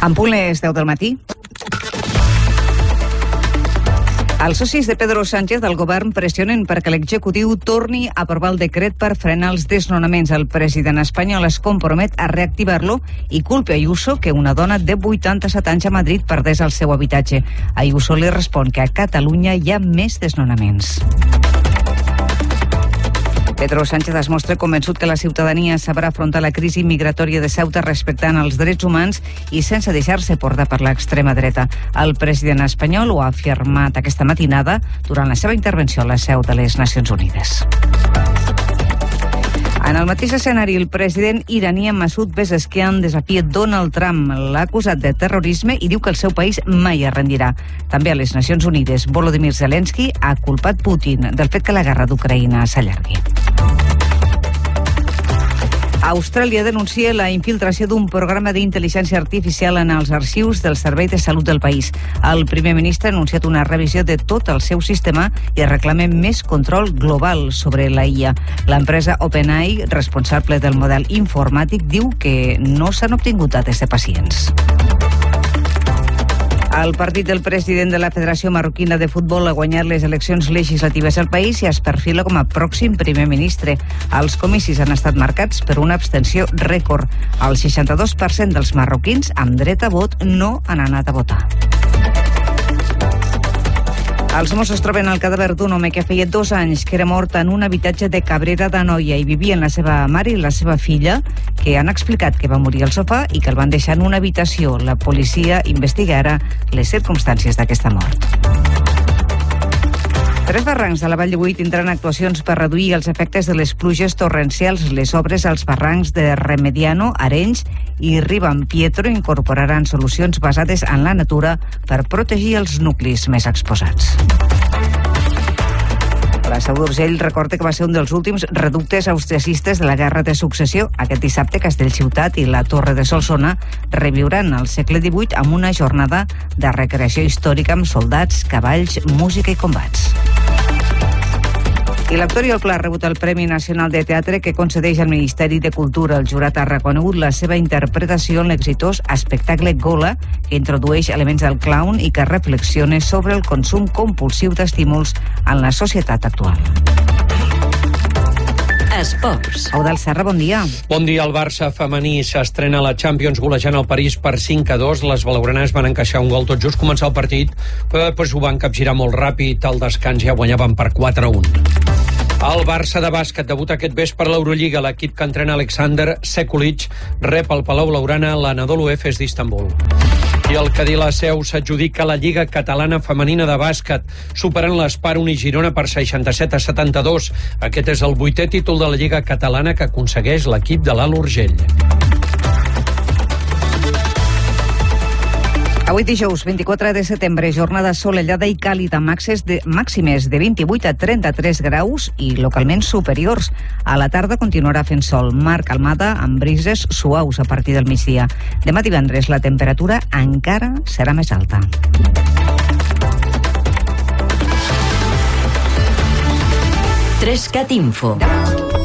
En punt les 10 del matí. Els socis de Pedro Sánchez del govern pressionen perquè l'executiu torni a aprovar el decret per frenar els desnonaments. El president espanyol es compromet a reactivar-lo i culpa Ayuso que una dona de 87 anys a Madrid perdés el seu habitatge. Ayuso li respon que a Catalunya hi ha més desnonaments. Pedro Sánchez es mostra convençut que la ciutadania sabrà afrontar la crisi migratòria de Ceuta respectant els drets humans i sense deixar-se portar per l'extrema dreta. El president espanyol ho ha afirmat aquesta matinada durant la seva intervenció a la seu de les Nacions Unides. En el mateix escenari, el president iraní Masoud Pezeshkian desafia Donald Trump. L'ha acusat de terrorisme i diu que el seu país mai es rendirà. També a les Nacions Unides, Volodymyr Zelensky ha culpat Putin del fet que la guerra d'Ucraïna s'allargui. Austràlia denuncia la infiltració d'un programa d'intel·ligència artificial en els arxius del Servei de Salut del país. El primer ministre ha anunciat una revisió de tot el seu sistema i reclama més control global sobre la IA. L'empresa OpenAI, responsable del model informàtic, diu que no s'han obtingut dades de pacients. El partit del president de la Federació Marroquina de Futbol ha guanyat les eleccions legislatives al país i es perfila com a pròxim primer ministre. Els comicis han estat marcats per una abstenció rècord. El 62% dels marroquins amb dret a vot no han anat a votar. Els Mossos troben el cadàver d'un home que feia 2 anys que era mort en un habitatge de Cabrera d'Anoia i vivien la seva mare i la seva filla, que han explicat que va morir al sofà i que el van deixar en una habitació. La policia investiga ara les circumstàncies d'aquesta mort. 3 barrancs de la Vall de Boí tindran actuacions per reduir els efectes de les pluges torrencials. Les obres als barrancs de Remediano, Arenys i Ribampietro incorporaran solucions basades en la natura per protegir els nuclis més exposats. La Seu d'Urgell recorda que va ser un dels últims reductes austriacistes de la Guerra de Successió. Aquest dissabte, Castellciutat i la Torre de Solsona reviuran el segle XVIII amb una jornada de recreació històrica amb soldats, cavalls, música i combats. I l'actor i el Pla ha rebut el Premi Nacional de Teatre que concedeix el Ministeri de Cultura. El jurat ha reconegut la seva interpretació en l'exitós espectacle Gola, que introdueix elements del clown i que reflexiona sobre el consum compulsiu d'estímuls en la societat actual. Esports. Eudald Serra, bon dia. Bon dia. El Barça femení s'estrena a la Champions golejant el París per 5-2. Les blaugranes van encaixar un gol tot just començar el partit, però després ho van capgirar molt ràpid. Al descans ja guanyaven per 4-1. El Barça de bàsquet debuta aquest vespre a l'Eurolliga. L'equip que entrena Alexander Sekulic rep al Palau Blaugrana l'Anadolu Efes d'Istanbul. I el Cadí la Seu s'adjudica la Lliga Catalana Femenina de Bàsquet, superant l'Esparun i Girona per 67-72. Aquest és el 8è títol de la Lliga Catalana que aconsegueix l'equip de l'Alt Urgell. Avui dijous 24 de setembre, jornada assolellada i càlida, màximes de 28 a 33 graus i localment superiors. A la tarda continuarà fent sol, mar calmada amb brises suaus a partir del migdia. Demà divendres la temperatura encara serà més alta. Trescat Info.